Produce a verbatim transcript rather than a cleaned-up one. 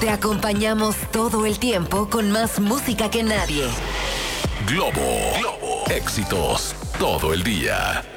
Te acompañamos todo el tiempo con más música que nadie. Globo. Globo. Éxitos todo el día.